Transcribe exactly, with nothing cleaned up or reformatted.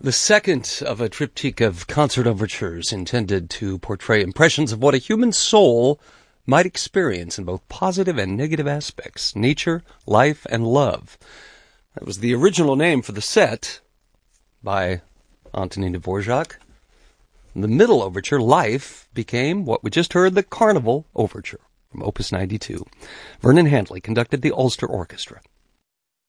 The second of a triptych of concert overtures intended to portray impressions of what a human soul might experience in both positive and negative aspects, nature, life, and love. That was the original name for the set by Antonin Dvorak. The middle overture, Life, became what we just heard, the Carnival Overture from Opus ninety-two. Vernon Handley conducted the Ulster Orchestra.